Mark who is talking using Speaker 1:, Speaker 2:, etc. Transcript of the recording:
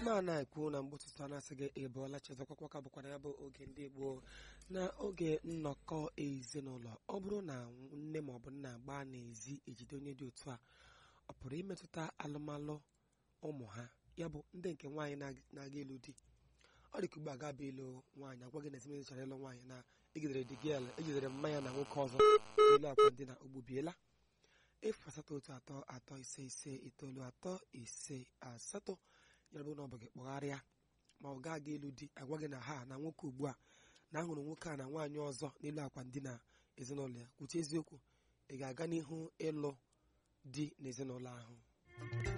Speaker 1: ma na-ekwu na mgbụtụtụ a na-asị gị ịbụọla chezọkwakwa ka bụkwa na ya bụ oge ndị Igbo na oge nnọkọ ezinụlọ. Ọ bụrụ na nne ma ọ bụ nna gbaa n'ezi ejide onye dị otu a, ọ pụrụ imetụta alụmalụ ụmụ ha, ya bụ ndị nke nwaanyị na-aga ịlụ di. Ọ dị ka ugbu a ga-abụ ịlụ nwaanyị agwa gị na ezinụlọ chọrọ ịlụ nwaanyị na egidere di gị ala, ejidere mmanya na nwoke ọzọ n'elu akwa ndị na ogbubiela. 08135539358 ya bụ na ọ bụ gị kpọgharịa ma ọ ga-aga ịlụ di, agwa gị na ha na nwoke ugbu a na ahụrụ nwoke a na nwaanyị ọzọ n'elu akwa ndị na ezinụlọ ya. Kwuche eziokwu, ị ga-aga n'ihu ịlụ di n'ezinụlọ ahụ.